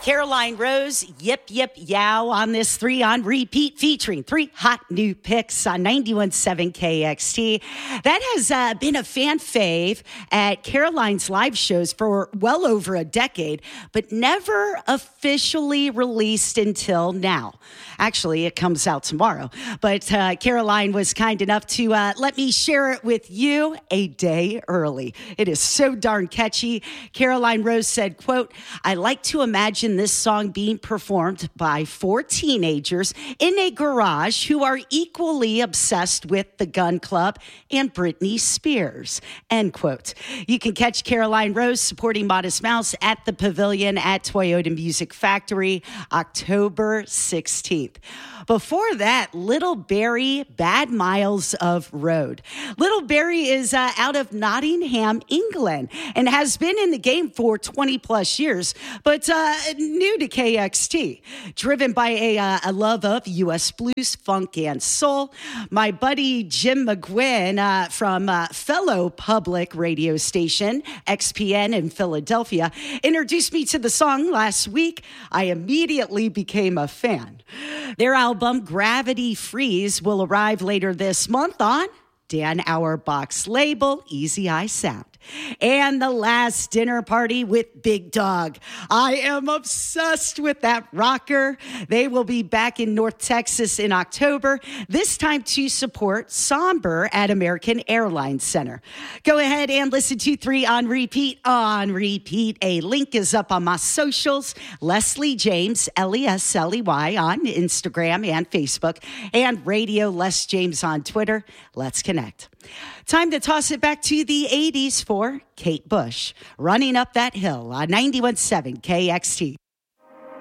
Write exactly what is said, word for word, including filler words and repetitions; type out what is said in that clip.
Caroline Rose, Yip Yip Yow on this three on repeat featuring three hot new picks on ninety-one point seven K X T. That has uh, been a fan fave at Caroline's live shows for well over a decade, but never officially released until now. Actually, it comes out tomorrow, but uh, Caroline was kind enough to uh, let me share it with you a day early. It is so darn catchy. Caroline Rose said, quote, "I like to imagine this song being performed by four teenagers in a garage who are equally obsessed with the Gun Club and Britney Spears," end quote. You can catch Caroline Rose supporting Modest Mouse at the Pavilion at Toyota Music Factory October sixteenth. Before that, Little Barry, Bad Miles of Road. Little Barry is uh, out of Nottingham, England, and has been in the game for twenty plus years, but uh, new to K X T. Driven by a, uh, a love of U S blues, funk, and soul, my buddy Jim McGuinn uh, from uh, fellow public radio station X P N in Philadelphia introduced me to the song last week. I immediately became a fan. Their album Gravity Freeze will arrive later this month on Dan Auerbach's label Easy Eye Sound. And The Last Dinner Party with Big Dog. I am obsessed with that rocker. They will be back in North Texas in October, this time to support Somber at American Airlines Center. Go ahead and listen to three on repeat. On repeat, a link is up on my socials. Leslie James, L E S L E Y on Instagram and Facebook, and Radio Les James on Twitter. Let's connect. Time to toss it back to the eighties for Kate Bush, Running Up That Hill on ninety-one point seven K X T.